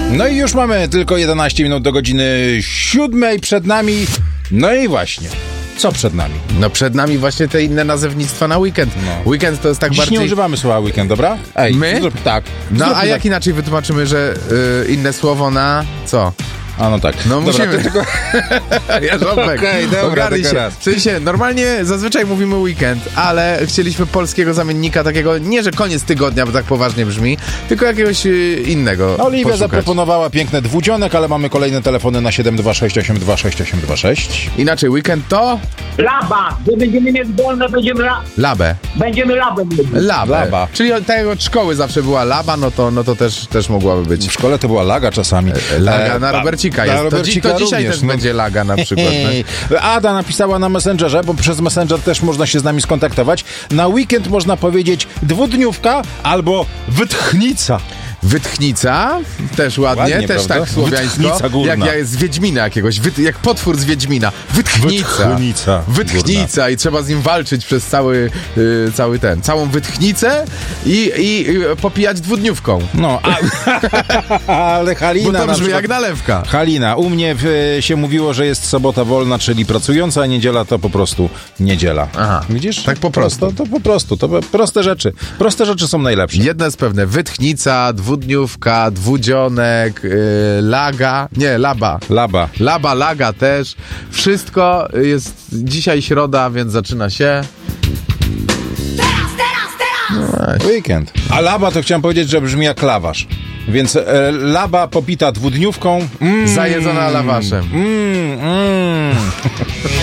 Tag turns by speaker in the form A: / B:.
A: No i już mamy tylko 11 minut do godziny 7 przed nami. No i właśnie, co przed nami?
B: No przed nami właśnie te inne nazewnictwa na weekend.
A: No.
B: Weekend to jest tak
A: Dziś
B: bardziej...
A: nie używamy słowa weekend, dobra? Ej,
B: My?
A: Tak.
B: No
A: Zrób
B: a jak inaczej wytłumaczymy, że inne słowo na co?
A: A no tak.
B: No
A: Dobra,
B: musimy.
A: to tylko...
B: Jarząbek,
A: Okej, dobra,
B: ogarnij
A: tylko
B: się.
A: raz.
B: W sensie, normalnie zazwyczaj mówimy weekend, ale chcieliśmy polskiego zamiennika takiego, nie że koniec tygodnia, bo tak poważnie brzmi, tylko jakiegoś innego
A: Oliwia
B: poszukać.
A: zaproponowała piękne dwudzionek, ale mamy kolejne telefony na 726826826.
B: Inaczej, weekend to
C: Laba, gdy będziemy mieć wolne,
B: labę.
C: będziemy labem mieli.
B: Laba. Czyli tak jak od szkoły zawsze była laba, no to też mogłaby być.
A: W szkole to była laga czasami.
B: Laga na Robercika
A: na
B: jest.
A: Robercika
B: To dzisiaj
A: również,
B: też
A: no.
B: będzie laga na przykład. No.
A: Ada napisała na Messengerze, bo przez Messenger też można się z nami skontaktować. Na weekend można powiedzieć dwudniówka albo wytchnica.
B: Wytchnica, też ładnie,
A: Ładnie,
B: też
A: prawda?
B: tak słowiańsko.
A: Wytchnica górna.
B: Jak z Wiedźmina jakiegoś, jak potwór z Wiedźmina. Wytchnica. Wytchnica i trzeba z nim walczyć przez całą wytchnicę i popijać dwudniówką.
A: No, ale Halina
B: Bo to
A: na
B: brzmi
A: przykład...
B: jak nalewka.
A: Halina, u mnie się mówiło, że jest sobota wolna, czyli pracująca, a niedziela to po prostu niedziela.
B: Aha.
A: Widzisz?
B: Tak po prostu.
A: To po prostu, to proste rzeczy. Proste rzeczy są najlepsze.
B: Jedno jest pewne, wytchnica, dwudniówka, dwudzionek, laga, nie, laba.
A: Laba.
B: Laga też. Wszystko jest dzisiaj środa, więc zaczyna się...
A: Weekend. A laba to chciałem powiedzieć, że brzmi jak lawasz. Więc laba popita dwudniówką.
B: Zajedzona lawaszem.